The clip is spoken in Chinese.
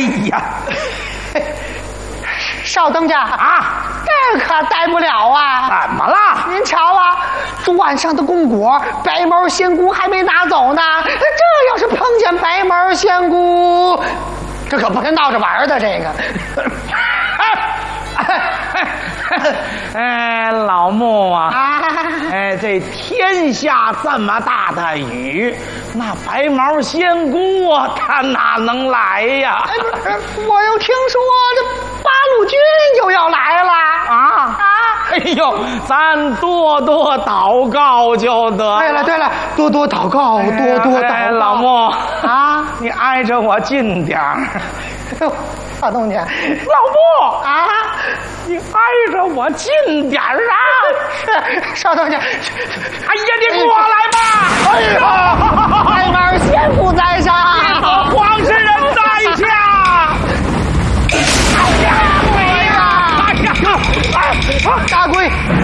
呀， 稍等着啊，这可待不了啊！ 怎么了？ 您瞧啊，昨晚上的供果，白毛仙姑还没拿走呢。这要是碰见白毛仙姑，这可不是闹着玩的。这个， 哎，老穆啊， 啊， 哎，这天下这么大的雨，那白毛仙姑啊，她哪能来呀？ 哎，不是，我又听说这八路军就要来了啊！ 哎呦，咱多多祷告就得。 对了，多多祷告，多多祷告。 老穆啊， 你挨着我近点儿。 大东家， 老穆啊， 你挨着我近点儿啊！ 是少东家。 哎呀，你过来吧！ 哎呀，白毛仙姑在上， 皇室人在下。 哎呀，鬼呀！ 哎呀， 大鬼！